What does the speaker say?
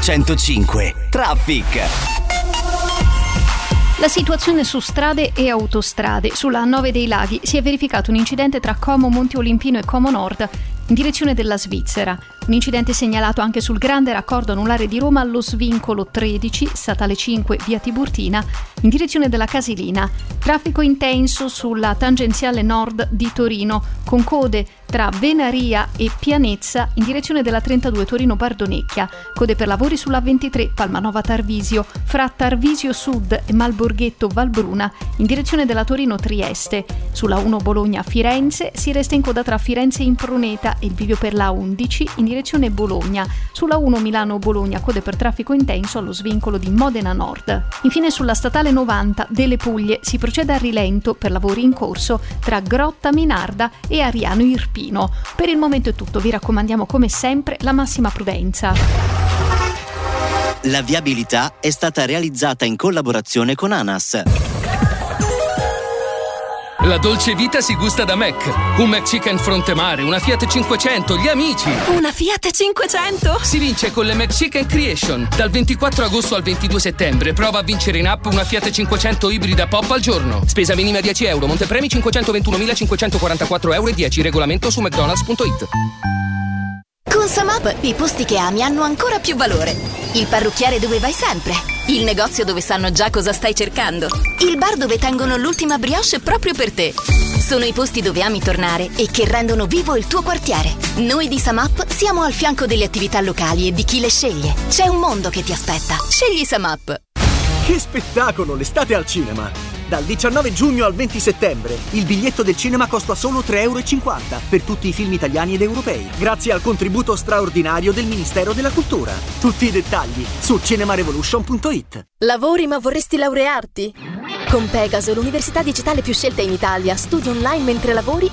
105 Traffic. La situazione su strade e autostrade. Sulla A9 dei Laghi si è verificato un incidente tra Como Monte Olimpino e Como Nord in direzione della Svizzera. Un incidente segnalato anche sul grande raccordo anulare di Roma allo svincolo 13, statale 5, via Tiburtina, in direzione della Casilina. Traffico intenso sulla tangenziale nord di Torino, con code tra Venaria e Pianezza in direzione della 32 Torino-Bardonecchia. Code per lavori sulla 23 Palmanova Tarvisio, fra Tarvisio Sud e Malborghetto Valbruna in direzione della Torino-Trieste. Sulla 1 Bologna-Firenze si resta in coda tra Firenze Impruneta e il bivio per la 11 in direzione Bologna. Sulla 1 Milano-Bologna code per traffico intenso allo svincolo di Modena Nord. Infine sulla statale 90 delle Puglie si procede a rilento per lavori in corso tra Grotta Minarda e Ariano Irpino. Per il momento è tutto, vi raccomandiamo come sempre la massima prudenza. La viabilità è stata realizzata in collaborazione con ANAS. La dolce vita si gusta da Mac. Un McChicken fronte mare, una Fiat 500, gli amici. Una Fiat 500? Si vince con le McChicken Creation. Dal 24 agosto al 22 settembre prova a vincere in app una Fiat 500 ibrida pop al giorno. Spesa minima 10 euro, montepremi 521.544 euro e 10. Regolamento su mcdonalds.it. Con Samap i posti che ami hanno ancora più valore. Il parrucchiere dove vai sempre. Il negozio dove sanno già cosa stai cercando. Il bar dove tengono l'ultima brioche proprio per te. Sono i posti dove ami tornare e che rendono vivo il tuo quartiere. Noi di Samap siamo al fianco delle attività locali e di chi le sceglie. C'è un mondo che ti aspetta. Scegli Samap. Che spettacolo, l'estate al cinema! Dal 19 giugno al 20 settembre il biglietto del cinema costa solo 3,50 euro per tutti i film italiani ed europei, grazie al contributo straordinario del Ministero della Cultura. Tutti i dettagli su cinemarevolution.it. Lavori ma vorresti laurearti? Con Pegaso, l'università digitale più scelta in Italia, studi online mentre lavori